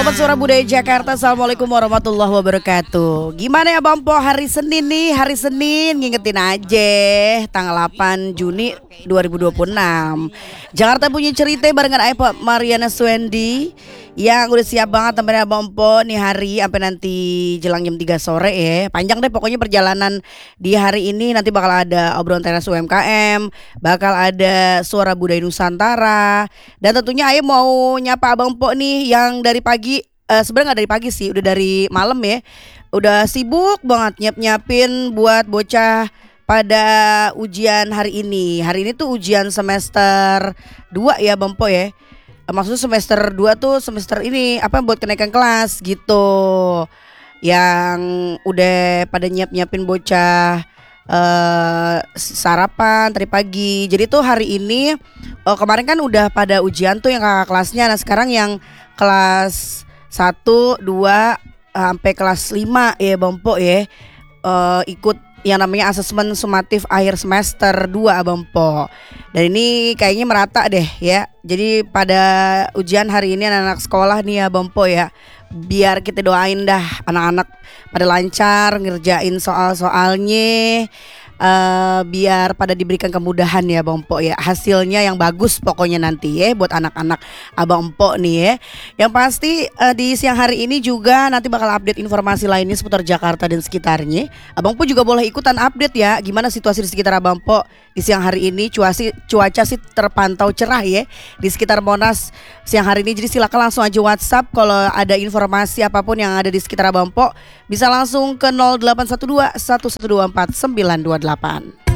Sobat Suara Budaya Jakarta, Assalamualaikum warahmatullahi wabarakatuh. Gimana ya Bang Po, hari Senin nih, hari Senin ngingetin aja tanggal 8 Juni 2026. Jakarta punya cerita barengan Pak Mariana Swendi yang udah siap banget temennya Bang Po nih hari sampai nanti jelang jam 3 sore ya. Panjang deh pokoknya perjalanan di hari ini. Nanti bakal ada obrolan teras UMKM, bakal ada Suara Budaya Nusantara, dan tentunya Ayo mau nyapa Abang Po nih yang dari pagi, sebenarnya nggak dari pagi sih, udah dari malam ya. Udah sibuk banget nyiapin buat bocah pada ujian hari ini. Hari ini tuh ujian semester 2 ya Bang Po ya. Maksudnya semester 2 tuh semester ini apa buat kenaikan kelas gitu. Yang udah pada nyiapin bocah sarapan tadi pagi. Jadi tuh hari ini kemarin kan udah pada ujian tuh yang kakak kelasnya. Nah sekarang yang kelas 1, 2 sampai kelas 5 ya Bang Po ya, ikut yang namanya asesmen sumatif akhir semester 2 Abang Po. Dan ini kayaknya merata deh ya. Jadi pada ujian hari ini anak-anak sekolah nih ya Bang Po ya, biar kita doain dah anak-anak pada lancar ngerjain soal-soalnya, biar pada diberikan kemudahan ya Bang Po ya. Hasilnya yang bagus pokoknya nanti ya buat anak-anak Abang Po nih ya. Yang pasti di siang hari ini juga nanti bakal update informasi lainnya seputar Jakarta dan sekitarnya. Abang Po juga boleh ikutan update ya, gimana situasi di sekitar Abang Po di siang hari ini. Cuaca sih terpantau cerah ya di sekitar Monas siang hari ini. Jadi silakan langsung aja WhatsApp kalau ada informasi apapun yang ada di sekitar Abang Po. Bisa langsung ke 0812 1124 928.